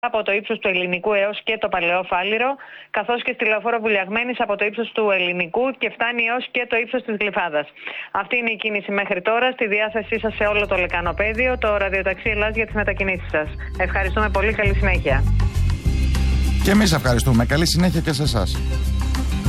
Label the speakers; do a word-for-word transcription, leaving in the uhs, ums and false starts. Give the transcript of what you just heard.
Speaker 1: από το ύψος του Ελληνικού έως και το Παλαιό Φάληρο, καθώς και στη λεωφόρο Βουλιαγμένης από το ύψος του Ελληνικού και φτάνει έως και το ύψος της Γλυφάδας. Αυτή είναι η κίνηση μέχρι τώρα, στη διάθεσή σας σε όλο το λεκανοπέδιο, το ραδιοταξί Ελλάς για τις μετακινήσεις σας. Ευχαριστούμε πολύ, καλή συνέχεια.
Speaker 2: Και εμείς ευχαριστούμε, καλή συνέχεια και σε εσάς.